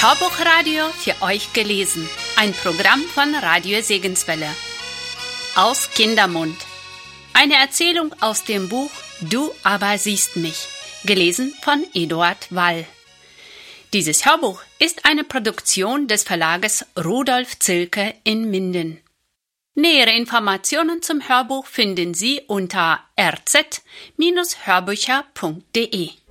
Hörbuchradio für euch gelesen. Ein Programm von Radio Segenswelle. Aus Kindermund. Eine Erzählung aus dem Buch Du aber siehst mich. Gelesen von Eduard Wall. Dieses Hörbuch ist eine Produktion des Verlages Rudolf Zilke in Minden. Nähere Informationen zum Hörbuch finden Sie unter rz-hörbücher.de.